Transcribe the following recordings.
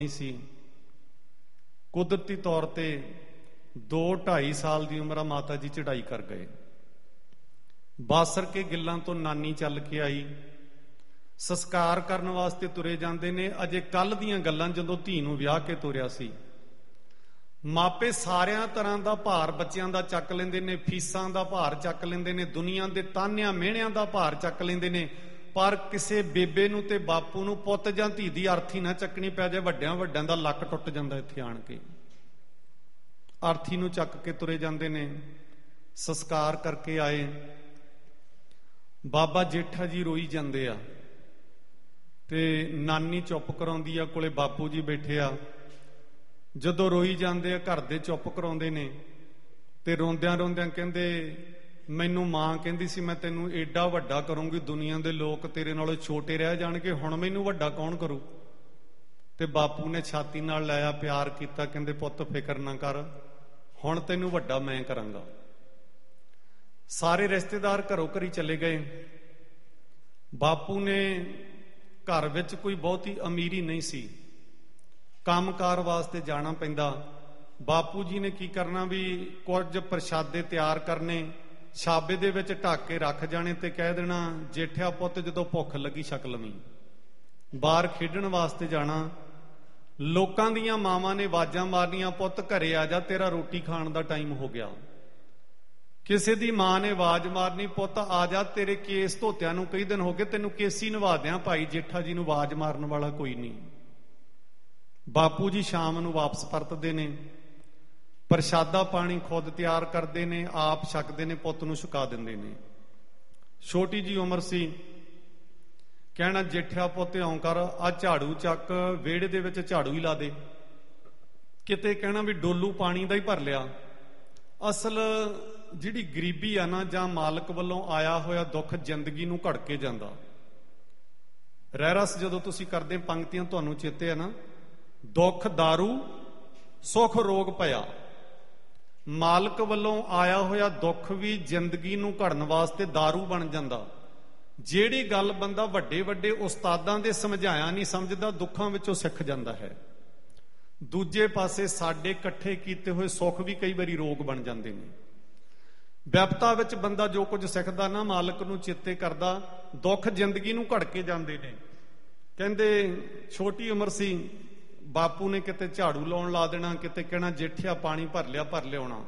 ਸੀ। ਕੁਦਰਤੀ ਤੌਰ ਤੇ 2-2.5 ਸਾਲ ਦੀ ਉਮਰ ਆ ਮਾਤਾ ਜੀ ਚੜ੍ਹਾਈ ਕਰ ਗਏ। ਬਾਸਰ ਕੇ ਗਿੱਲਾਂ ਤੋਂ ਨਾਨੀ ਚੱਲ ਕੇ ਆਈ, ਸੰਸਕਾਰ ਕਰਨ ਵਾਸਤੇ ਤੁਰੇ ਜਾਂਦੇ ਨੇ। ਅਜੇ ਕੱਲ ਦੀਆਂ ਗੱਲਾਂ, ਜਦੋਂ ਧੀ ਨੂੰ ਵਿਆਹ ਕੇ ਤੋਰਿਆ ਸੀ। ਮਾਪੇ ਸਾਰਿਆਂ ਤਰ੍ਹਾਂ ਦਾ ਭਾਰ ਬੱਚਿਆਂ ਦਾ ਚੱਕ ਲੈਂਦੇ ਨੇ, ਫੀਸਾਂ ਦਾ ਭਾਰ ਚੱਕ ਲੈਂਦੇ ਨੇ, ਦੁਨੀਆ ਦੇ ਤਾਨਿਆਂ ਮਿਹਣਿਆਂ ਦਾ ਭਾਰ ਚੱਕ ਲੈਂਦੇ ਨੇ, ਪਰ ਕਿਸੇ ਬੇਬੇ ਨੂੰ ਤੇ ਬਾਪੂ ਨੂੰ ਪੁੱਤ ਜਾਂ ਧੀ ਦੀ ਅਰਥੀ ਨਾ ਚੱਕਣੀ ਪੈ ਜਾਏ। ਵੱਡਿਆਂ ਵੱਡਿਆਂ ਦਾ ਲੱਕ ਟੁੱਟ ਜਾਂਦਾ ਇੱਥੇ ਆਣ ਕੇ। ਅਰਥੀ ਨੂੰ ਚੱਕ ਕੇ ਤੁਰੇ ਜਾਂਦੇ ਨੇ। ਸੰਸਕਾਰ ਕਰਕੇ ਆਏ। ਬਾਬਾ ਜੇਠਾ ਜੀ ਰੋਈ ਜਾਂਦੇ ਆ ਤੇ ਨਾਨੀ ਚੁੱਪ ਕਰਾਉਂਦੀ ਆ, ਕੋਲੇ ਬਾਪੂ ਜੀ ਬੈਠੇ ਆ। ਜਦੋਂ ਰੋਈ ਜਾਂਦੇ ਆ, ਘਰ ਦੇ ਚੁੱਪ ਕਰਾਉਂਦੇ ਨੇ ਤੇ ਰੋਂਦਿਆਂ ਰੋਂਦਿਆਂ ਕਹਿੰਦੇ, ਮੈਨੂੰ ਮਾਂ ਕਹਿੰਦੀ ਸੀ ਮੈਂ ਤੈਨੂੰ ਏਡਾ ਵੱਡਾ ਕਰੂੰਗੀ, ਦੁਨੀਆ ਦੇ ਲੋਕ ਤੇਰੇ ਨਾਲੋਂ ਛੋਟੇ ਰਹਿ ਜਾਣਗੇ, ਹੁਣ ਮੈਨੂੰ ਵੱਡਾ ਕੌਣ ਕਰੂ। ਤੇ ਬਾਪੂ ਨੇ ਛਾਤੀ ਨਾਲ ਲਾਇਆ, ਪਿਆਰ ਕੀਤਾ, ਕਹਿੰਦੇ ਪੁੱਤ ਫਿਕਰ ਨਾ ਕਰ, ਹੁਣ ਤੈਨੂੰ ਵੱਡਾ ਮੈਂ ਕਰਾਂਗਾ। ਸਾਰੇ ਰਿਸ਼ਤੇਦਾਰ ਘਰੋਂ ਘਰੀ ਚਲੇ ਗਏ। ਬਾਪੂ ਨੇ ਘਰ ਵਿੱਚ ਕੋਈ ਬਹੁਤੀ ਅਮੀਰੀ ਨਹੀਂ ਸੀ, ਕੰਮਕਾਰ ਵਾਸਤੇ ਜਾਣਾ ਪੈਂਦਾ। ਬਾਪੂ ਜੀ ਨੇ ਕੀ ਕਰਨਾ, ਵੀ ਕੁਝ ਪ੍ਰਸ਼ਾਦੇ ਤਿਆਰ ਕਰਨੇ, ਛਾਬੇ ਦੇ ਵਿੱਚ ਢੱਕ ਕੇ ਰੱਖ ਜਾਣੇ ਤੇ ਕਹਿ ਦੇਣਾ, ਜੇਠਿਆ ਪੁੱਤ ਜਦੋਂ ਭੁੱਖ ਲੱਗੀ ਛਕ ਲਵੀਂ। ਬਾਹਰ ਖੇਡਣ ਵਾਸਤੇ ਜਾਣਾ। ਲੋਕਾਂ ਦੀਆਂ ਮਾਵਾਂ ਨੇ ਆਵਾਜ਼ਾਂ ਮਾਰਨੀਆਂ, ਪੁੱਤ ਘਰੇ ਆ ਜਾ, ਤੇਰਾ ਰੋਟੀ ਖਾਣ ਦਾ ਟਾਈਮ ਹੋ ਗਿਆ। ਕਿਸੇ ਦੀ ਮਾਂ ਨੇ ਆਵਾਜ਼ ਮਾਰਨੀ, ਪੁੱਤ ਆ ਜਾ, ਤੇਰੇ ਕੇਸ ਧੋਤਿਆਂ ਨੂੰ ਕਈ ਦਿਨ ਹੋ ਗਏ, ਤੈਨੂੰ ਕੇਸੀ ਨਵਾ ਦਿਆਂ। ਭਾਈ ਜੇਠਾ ਜੀ ਨੂੰ ਆਵਾਜ਼ ਮਾਰਨ ਵਾਲਾ ਕੋਈ ਨਹੀਂ। ਬਾਪੂ ਜੀ ਸ਼ਾਮ ਨੂੰ ਵਾਪਸ ਪਰਤਦੇ ਨੇ। ਪ੍ਰਸ਼ਾਦਾ ਪਾਣੀ ਖੁਦ ਤਿਆਰ ਕਰਦੇ ਨੇ, ਆਪ ਛਕਦੇ ਨੇ, ਪੁੱਤ ਨੂੰ ਛਕਾ ਦਿੰਦੇ ਨੇ। ਛੋਟੀ ਜੀ ਉਮਰ ਸੀ। ਕਹਿਣਾ, ਜੇਠਿਆ ਪੁੱਤ ਇਉਂ ਕਰ, ਆ ਝਾੜੂ ਚੱਕ, ਵਿਹੜੇ ਦੇ ਵਿੱਚ ਝਾੜੂ ਹੀ ਲਾ ਦੇ। ਕਿਤੇ ਕਹਿਣਾ ਵੀ ਡੋਲੂ ਪਾਣੀ ਦਾ ਹੀ ਭਰ ਲਿਆ। ਅਸਲ ਜਿਹੜੀ ਗਰੀਬੀ ਆ ਨਾ, ਜਾਂ ਮਾਲਕ ਵੱਲੋਂ ਆਇਆ ਹੋਇਆ ਦੁੱਖ ਜ਼ਿੰਦਗੀ ਨੂੰ ਘੜ ਕੇ ਜਾਂਦਾ। ਰਹਿਰਸ ਜਦੋਂ ਤੁਸੀਂ ਕਰਦੇ, ਪੰਕਤੀਆਂ ਤੁਹਾਨੂੰ ਚੇਤੇ ਆ ਨਾ, ਦੁੱਖ ਦਾਰੂ ਸੁੱਖ ਰੋਗ ਭਇਆ। ਮਾਲਕ ਵੱਲੋਂ ਆਇਆ ਹੋਇਆ ਦੁੱਖ ਵੀ ਜ਼ਿੰਦਗੀ ਨੂੰ ਘੜਨ ਵਾਸਤੇ ਦਾਰੂ ਬਣ ਜਾਂਦਾ। ਜਿਹੜੀ ਗੱਲ ਬੰਦਾ ਵੱਡੇ ਵੱਡੇ ਉਸਤਾਦਾਂ ਦੇ ਸਮਝਾਇਆ ਨਹੀਂ ਸਮਝਦਾ, ਦੁੱਖਾਂ ਵਿੱਚੋਂ ਸਿੱਖ ਜਾਂਦਾ ਹੈ। ਦੂਜੇ ਪਾਸੇ ਸਾਡੇ ਇਕੱਠੇ ਕੀਤੇ ਹੋਏ ਸੁੱਖ ਵੀ ਕਈ ਵਾਰੀ ਰੋਗ ਬਣ ਜਾਂਦੇ ਨੇ। ਵਿਪਤਾ ਵਿੱਚ ਬੰਦਾ ਜੋ ਕੁਝ ਸਿੱਖਦਾ ਨਾ, ਮਾਲਕ ਨੂੰ ਚੇਤੇ ਕਰਦਾ, ਦੁੱਖ ਜ਼ਿੰਦਗੀ ਨੂੰ ਘੜ ਕੇ ਜਾਂਦੇ ਨੇ। ਕਹਿੰਦੇ ਛੋਟੀ ਉਮਰ ਸੀ, ਬਾਪੂ ਨੇ ਕਿਤੇ ਝਾੜੂ ਲਾਉਣ ਲਾ ਦੇਣਾ, ਕਿਤੇ ਕਹਿਣਾ, ਜੇਠਿਆ ਪਾਣੀ ਭਰ ਲਿਆਉਣਾ।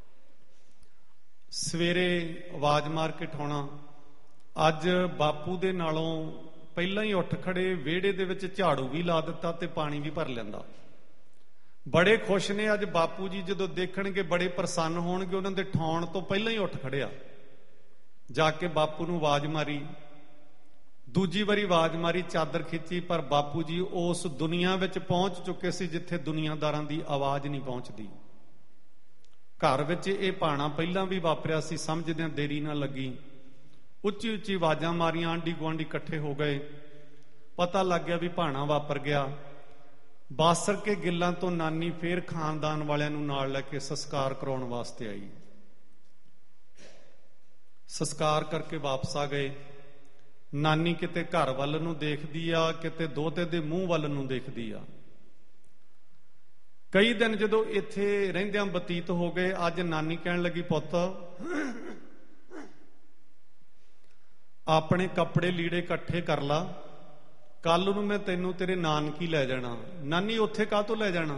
ਸਵੇਰੇ ਆਵਾਜ਼ ਮਾਰ ਕੇ ਠਾਉਣਾ। ਅੱਜ ਬਾਪੂ ਦੇ ਨਾਲੋਂ ਪਹਿਲਾਂ ਹੀ ਉੱਠ ਖੜੇ, ਵਿਹੜੇ ਦੇ ਵਿੱਚ ਝਾੜੂ ਵੀ ਲਾ ਦਿੱਤਾ ਤੇ ਪਾਣੀ ਵੀ ਭਰ ਲੈਂਦਾ। ਬੜੇ ਖੁਸ਼ ਨੇ ਅੱਜ ਬਾਪੂ ਜੀ, ਜਦੋਂ ਦੇਖਣਗੇ ਬੜੇ ਪ੍ਰਸੰਨ ਹੋਣਗੇ। ਉਹਨਾਂ ਦੇ ਠਾਉਣ ਤੋਂ ਪਹਿਲਾਂ ਹੀ ਉੱਠ ਖੜਿਆ, ਜਾ ਕੇ ਬਾਪੂ ਨੂੰ ਆਵਾਜ਼ ਮਾਰੀ। ਦੂਜੀ ਵਾਰੀ ਆਵਾਜ਼ ਮਾਰੀ, ਚਾਦਰ ਖਿੱਚੀ, ਪਰ ਬਾਪੂ ਜੀ ਉਸ ਦੁਨੀਆ ਵਿੱਚ ਪਹੁੰਚ ਚੁੱਕੇ ਸੀ ਜਿੱਥੇ ਦੁਨੀਆਦਾਰਾਂ ਦੀ ਆਵਾਜ਼ ਨਹੀਂ ਪਹੁੰਚਦੀ। ਘਰ ਵਿੱਚ ਇਹ ਭਾਣਾ ਪਹਿਲਾਂ ਵੀ ਵਾਪਰਿਆ ਸੀ, ਸਮਝਦਿਆਂ ਦੇਰੀ ਨਾ ਲੱਗੀ। ਉੱਚੀ ਉੱਚੀ ਆਵਾਜ਼ਾਂ ਮਾਰੀਆਂ, ਆਂਢੀ ਗੁਆਂਢੀ ਇਕੱਠੇ ਹੋ ਗਏ। ਪਤਾ ਲੱਗ ਗਿਆ ਵੀ ਭਾਣਾ ਵਾਪਰ ਗਿਆ। ਬਾਸਰ ਕੇ ਗਿੱਲਾਂ ਤੋਂ ਨਾਨੀ ਫੇਰ ਖਾਨਦਾਨ ਵਾਲਿਆਂ ਨੂੰ ਨਾਲ ਲੈ ਕੇ ਸੰਸਕਾਰ ਕਰਾਉਣ ਵਾਸਤੇ ਆਈ। ਸੰਸਕਾਰ ਕਰਕੇ ਵਾਪਸ ਆ ਗਏ। ਨਾਨੀ ਕਿਤੇ ਘਰ ਵੱਲ ਨੂੰ ਦੇਖਦੀ ਆ, ਕਿਤੇ ਦੋਹਤੇ ਦੇ ਮੂੰਹ ਵੱਲ ਨੂੰ ਦੇਖਦੀ ਆ। ਕਈ ਦਿਨ ਜਦੋਂ ਇੱਥੇ ਰਹਿੰਦਿਆਂ ਬਤੀਤ ਹੋ ਗਏ। ਅੱਜ ਨਾਨੀ ਕਹਿਣ ਲੱਗੀ, ਪੁੱਤ ਆਪਣੇ ਕੱਪੜੇ ਲੀੜੇ ਇਕੱਠੇ ਕਰ ਲਾ, ਕੱਲ ਨੂੰ ਮੈਂ ਤੈਨੂੰ ਤੇਰੇ ਨਾਨਕੀ ਲੈ ਜਾਣਾ। ਨਾਨੀ, ਉੱਥੇ ਕਾਹਤੋਂ ਲੈ ਜਾਣਾ?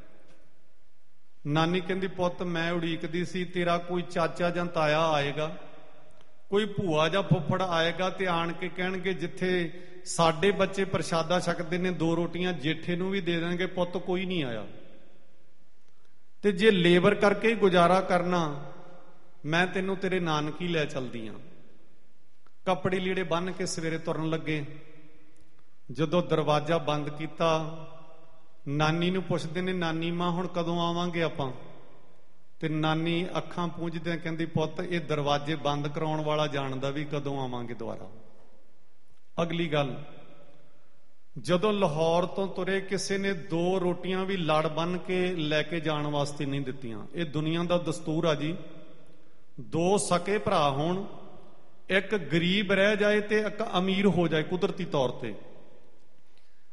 ਨਾਨੀ ਕਹਿੰਦੀ, ਪੁੱਤ ਮੈਂ ਉਡੀਕਦੀ ਸੀ ਤੇਰਾ ਕੋਈ ਚਾਚਾ ਜਾਂ ਤਾਇਆ ਆਏਗਾ, ਕੋਈ ਭੂਆ ਜਾਂ ਫੁੱਫੜ ਆਏਗਾ ਤੇ ਆਣ ਕੇ ਕਹਿਣਗੇ, ਜਿੱਥੇ ਸਾਡੇ ਬੱਚੇ ਪ੍ਰਸ਼ਾਦਾ ਛਕਦੇ ਨੇ 2 ਰੋਟੀਆਂ ਜੇਠੇ ਨੂੰ ਵੀ ਦੇ ਦੇਣਗੇ। ਪੁੱਤ ਕੋਈ ਨਹੀਂ ਆਇਆ, ਤੇ ਜੇ ਲੇਬਰ ਕਰਕੇ ਹੀ ਗੁਜ਼ਾਰਾ ਕਰਨਾ, ਮੈਂ ਤੈਨੂੰ ਤੇਰੇ ਨਾਨਕੀ ਲੈ ਚਲਦੀ ਆਂ। ਕੱਪੜੇ ਲੀੜੇ ਬੰਨ ਕੇ ਸਵੇਰੇ ਤੁਰਨ ਲੱਗੇ। ਜਦੋਂ ਦਰਵਾਜ਼ਾ ਬੰਦ ਕੀਤਾ, ਨਾਨੀ ਨੂੰ ਪੁੱਛਦੇ ਨੇ, ਨਾਨੀ ਮਾਂ ਹੁਣ ਕਦੋਂ ਆਵਾਂਗੇ ਆਪਾਂ? ਤੇ ਨਾਨੀ ਅੱਖਾਂ ਪੂੰਝਦਿਆਂ ਕਹਿੰਦੀ, ਪੁੱਤ ਇਹ ਦਰਵਾਜ਼ੇ ਬੰਦ ਕਰਾਉਣ ਵਾਲਾ ਜਾਣਦਾ ਵੀ ਕਦੋਂ ਆਵਾਂਗੇ ਦੁਬਾਰਾ। ਅਗਲੀ ਗੱਲ, ਜਦੋਂ ਲਾਹੌਰ ਤੋਂ ਤੁਰੇ, ਕਿਸੇ ਨੇ 2 ਰੋਟੀਆਂ ਵੀ ਲੜ ਬੰਨ ਕੇ ਲੈ ਕੇ ਜਾਣ ਵਾਸਤੇ ਨਹੀਂ ਦਿੱਤੀਆਂ। ਇਹ ਦੁਨੀਆ ਦਾ ਦਸਤੂਰ ਆ ਜੀ। 2 ਸਕੇ ਭਰਾ ਹੋਣ, ਇੱਕ ਗਰੀਬ ਰਹਿ ਜਾਏ ਤੇ ਇੱਕ ਅਮੀਰ ਹੋ ਜਾਏ ਕੁਦਰਤੀ ਤੌਰ ਤੇ,